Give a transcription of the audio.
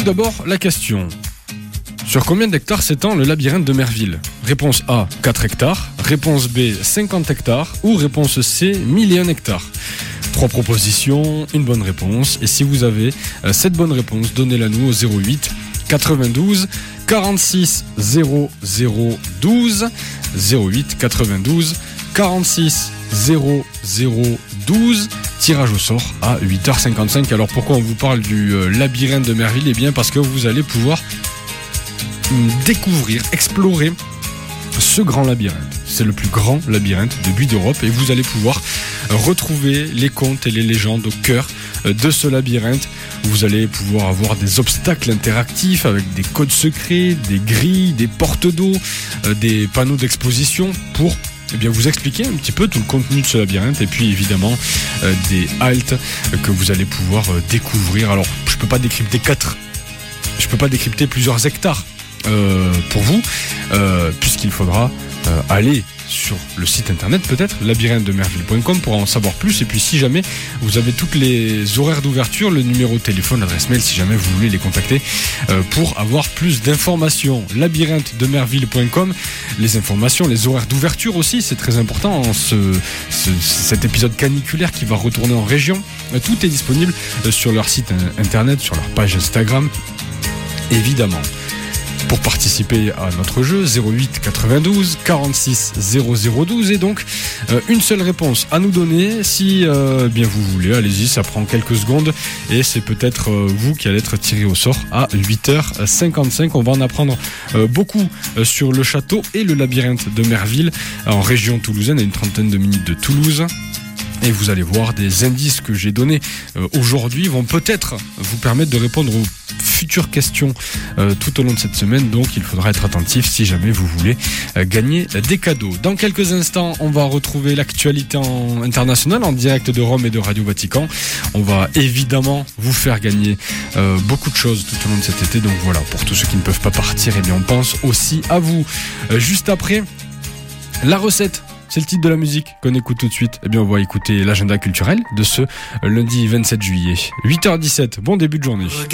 Tout d'abord, la question. Sur combien d'hectares s'étend le labyrinthe de Merville ? Réponse A, 4 hectares. Réponse B, 50 hectares. Ou réponse C, 1001 hectares. 3 propositions, une bonne réponse. Et si vous avez cette bonne réponse, donnez-la nous au 08 92 46 00 12. 08 92 46 00 12. Tirage au sort à 8h55. Alors pourquoi on vous parle du labyrinthe de Merville ? Eh bien parce que vous allez pouvoir découvrir, explorer ce grand labyrinthe. C'est le plus grand labyrinthe de buis d'Europe et vous allez pouvoir retrouver les contes et les légendes au cœur de ce labyrinthe. Vous allez pouvoir avoir des obstacles interactifs avec des codes secrets, des grilles, des portes d'eau, des panneaux d'exposition pour vous expliquer un petit peu tout le contenu de ce labyrinthe et puis évidemment des haltes que vous allez pouvoir découvrir. Alors je peux pas décrypter plusieurs hectares pour vous, puisqu'il faudra aller sur le site internet peut-être, labyrinthe-de-merville.com pour en savoir plus. Et puis si jamais vous avez toutes les horaires d'ouverture, le numéro de téléphone, l'adresse mail, si jamais vous voulez les contacter pour avoir plus d'informations. labyrinthe-de-merville.com, les informations, les horaires d'ouverture aussi, c'est très important en cet épisode caniculaire qui va retourner en région. Tout est disponible sur leur site internet, sur leur page Instagram, évidemment. Pour participer à notre jeu, 08 92 46 00 12 et donc une seule réponse à nous donner si bien vous voulez, allez-y, ça prend quelques secondes et c'est peut-être vous qui allez être tiré au sort à 8h55. On va en apprendre beaucoup sur le château et le labyrinthe de Merville en région toulousaine, à une trentaine de minutes de Toulouse. Et vous allez voir, des indices que j'ai donnés aujourd'hui vont peut-être vous permettre de répondre aux futures questions tout au long de cette semaine. Donc il faudra être attentif si jamais vous voulez gagner des cadeaux. Dans quelques instants, on va retrouver l'actualité internationale en direct de Rome et de Radio Vatican. On va évidemment vous faire gagner beaucoup de choses tout au long de cet été. Donc voilà, pour tous ceux qui ne peuvent pas partir, eh bien on pense aussi à vous. Juste après, la recette. C'est le titre de la musique qu'on écoute tout de suite. Eh bien, on va écouter l'agenda culturel de ce lundi 27 juillet. 8h17, bon début de journée.